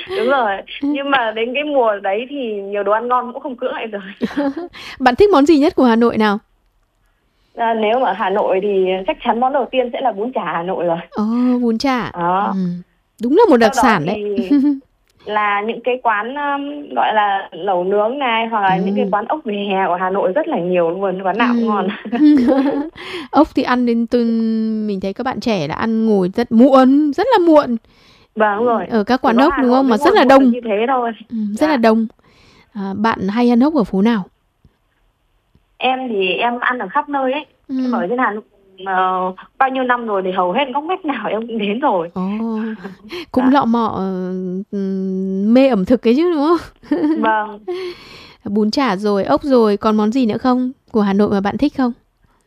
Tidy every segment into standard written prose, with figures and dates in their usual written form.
Đúng rồi. Nhưng mà đến cái mùa đấy thì nhiều đồ ăn ngon cũng không cưỡng lại rồi. Bạn thích món gì nhất của Hà Nội nào? Nếu mà Hà Nội thì chắc chắn món đầu tiên sẽ là bún chả Hà Nội rồi. Ồ, bún chả. Đó. Đúng là một Sau đặc đó sản đấy. thì là những cái quán gọi là lẩu nướng này, hoặc là những cái quán ốc vỉa hè của Hà Nội rất là nhiều luôn, quán nào cũng ngon. Ốc thì ăn đến mình thấy các bạn trẻ là ăn ngồi rất muộn, rất là muộn. Vâng, đúng rồi. Ở các Chỉ quán có ốc Hà đúng Nội không? mới Mà rất ngồi là muộn được đông. như thế thôi. Rất là đông. Bạn hay ăn ốc ở phố nào? Em thì em ăn ở khắp nơi ấy. Em ở trên Hà Nội bao nhiêu năm rồi thì hầu hết ngóc ngách nào em cũng đến rồi. Cũng lọ mọ mê ẩm thực ấy chứ đúng không? Vâng. Bún chả rồi, ốc rồi, còn món gì nữa không? Của Hà Nội mà bạn thích không?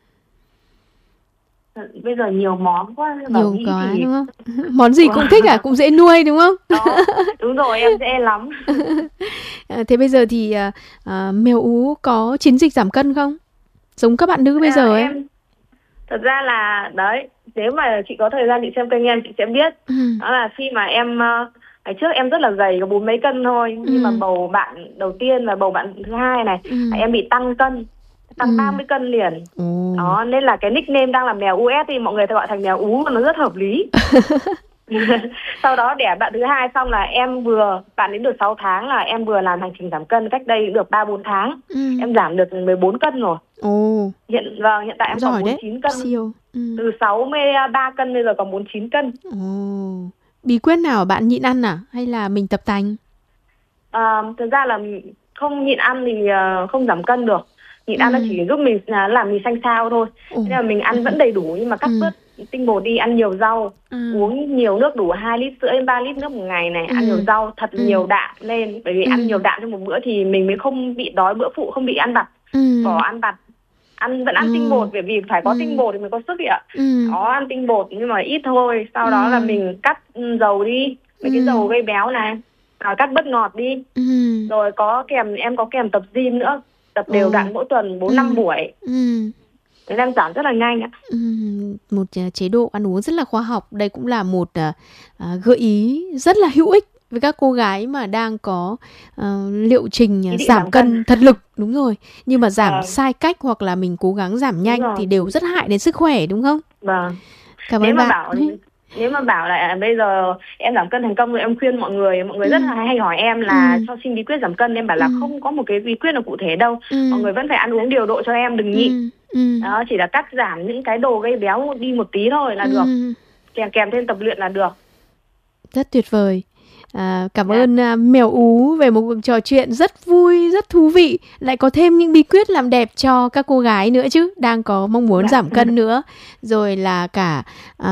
Bây giờ nhiều món quá. Nhiều quá thì... đúng không? Món gì cũng thích à? Cũng dễ nuôi đúng không? Đó, đúng rồi, em dễ lắm. Thế bây giờ thì Mèo Ú có chiến dịch giảm cân không? Giống các bạn nữ bây giờ ấy. Thật ra là đấy, nếu mà chị có thời gian chị xem kênh em chị sẽ biết. Đó là khi mà em ngày trước em rất là gầy, có 40 mấy cân thôi. Nhưng mà bầu bạn đầu tiên và bầu bạn thứ hai này, em bị tăng cân, tăng 30 cân liền. Đó, nên là cái nickname đang là Mèo US thì mọi người gọi thành Mèo Ú, mà nó rất hợp lý. Sau đó đẻ bạn thứ hai xong là bạn đến được 6 tháng là em vừa làm hành trình giảm cân cách đây được 3-4 tháng. Em giảm được 14 cân rồi. Hiện tại em còn 49 cân. Siêu. Từ 63 cân bây giờ còn 49 cân. Bí quyết nào bạn nhịn ăn à? Hay là mình tập tành? Thực ra là không nhịn ăn thì không giảm cân được. Nhịn ăn nó chỉ giúp mình làm mì xanh xao thôi. Thế là mình ăn vẫn đầy đủ nhưng mà cắt bớt tinh bột đi, ăn nhiều rau, uống nhiều nước, đủ 2,5 lít đến 3 lít nước một ngày này, ăn nhiều rau, thật nhiều đạm lên. Bởi vì ăn nhiều đạm trong một bữa thì mình mới không bị đói bữa phụ, không bị ăn vặt, bỏ ăn vặt. Vẫn ăn tinh bột, bởi vì phải có tinh bột thì mới có sức ạ. Đó, ăn tinh bột nhưng mà ít thôi. Sau đó là mình cắt dầu đi, mấy cái dầu gây béo này, cắt bớt ngọt đi. Rồi em có kèm tập gym nữa, tập đều đặn mỗi tuần 4-5 buổi. Thế đang giảm rất là nhanh ạ. Một chế độ ăn uống rất là khoa học. Đây cũng là một gợi ý rất là hữu ích với các cô gái mà đang có liệu trình giảm cân thật lực. Đúng rồi. Nhưng mà giảm sai cách hoặc là mình cố gắng giảm nhanh thì đều rất hại đến sức khỏe đúng không? Vâng. Cảm ơn bạn. Nếu mà bảo là bây giờ em giảm cân thành công rồi, em khuyên mọi người rất là hay hỏi em là cho xin bí quyết giảm cân. Em bảo là không có một cái bí quyết nào cụ thể đâu. Mọi người vẫn phải ăn uống điều độ cho em, đừng nhịn. Đó, chỉ là cắt giảm những cái đồ gây béo đi một tí thôi là được. Kèm thêm tập luyện là được. Rất tuyệt vời. Cảm ơn Mèo Ú về một cuộc trò chuyện rất vui, rất thú vị. Lại có thêm những bí quyết làm đẹp cho các cô gái nữa chứ, đang có mong muốn giảm cân nữa. Rồi là cả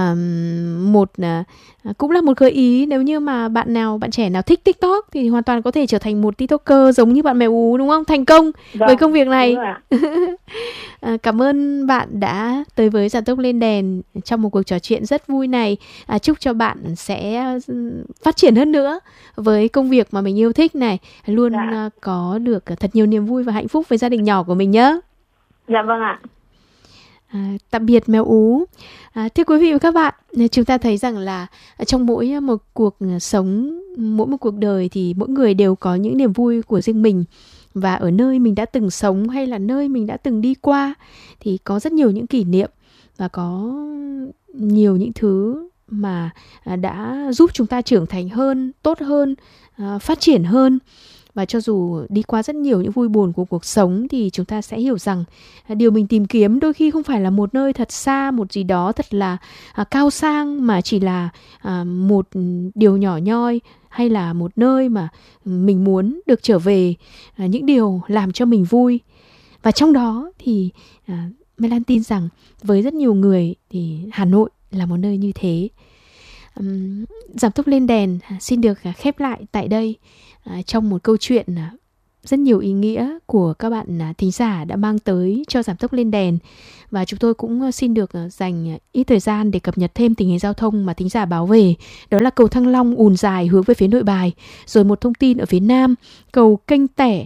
cũng là một gợi ý, nếu như mà bạn trẻ nào thích TikTok thì hoàn toàn có thể trở thành một TikToker giống như bạn Mèo Ú đúng không? Thành công với công việc này. Cảm ơn bạn đã tới với Giảm Tốc Lên Đèn trong một cuộc trò chuyện rất vui này. Chúc cho bạn sẽ phát triển hơn nữa với công việc mà mình yêu thích này, luôn có được thật nhiều niềm vui và hạnh phúc với gia đình nhỏ của mình nhé. Dạ vâng ạ. Tạm biệt Mèo Ú. Thưa quý vị và các bạn, chúng ta thấy rằng là trong mỗi một cuộc sống, mỗi một cuộc đời thì mỗi người đều có những niềm vui của riêng mình. Và ở nơi mình đã từng sống hay là nơi mình đã từng đi qua thì có rất nhiều những kỷ niệm và có nhiều những thứ mà đã giúp chúng ta trưởng thành hơn, tốt hơn, phát triển hơn. Và cho dù đi qua rất nhiều những vui buồn của cuộc sống thì chúng ta sẽ hiểu rằng điều mình tìm kiếm đôi khi không phải là một nơi thật xa, một gì đó thật là cao sang, mà chỉ là một điều nhỏ nhoi, hay là một nơi mà mình muốn được trở về, những điều làm cho mình vui. Và trong đó thì Mai Lan tin rằng với rất nhiều người thì Hà Nội là một nơi như thế. Giảm Tốc Lên Đèn xin được khép lại tại đây trong một câu chuyện rất nhiều ý nghĩa của các bạn thính giả đã mang tới cho Giảm Tốc Lên Đèn. Và chúng tôi cũng xin được dành ít thời gian để cập nhật thêm tình hình giao thông mà thính giả báo về. Đó là cầu Thăng Long ùn dài hướng về phía Nội Bài. Rồi một thông tin ở phía Nam, cầu Kênh Tẻ.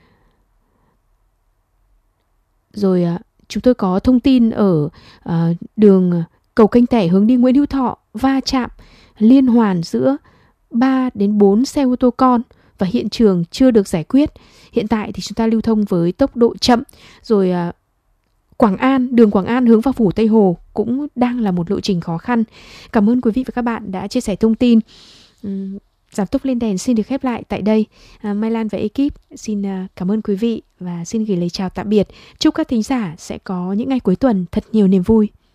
Rồi chúng tôi có thông tin ở đường cầu Kênh Tẻ hướng đi Nguyễn Hữu Thọ, va chạm liên hoàn giữa 3 đến 4 xe ô tô con và hiện trường chưa được giải quyết. Hiện tại thì chúng ta lưu thông với tốc độ chậm. Rồi đường Quảng An hướng vào phủ Tây Hồ cũng đang là một lộ trình khó khăn. Cảm ơn quý vị và các bạn đã chia sẻ thông tin. Giảm tốc lên đèn xin được khép lại tại đây. Mai Lan và ekip xin cảm ơn quý vị và xin gửi lời chào tạm biệt. Chúc các thính giả sẽ có những ngày cuối tuần thật nhiều niềm vui.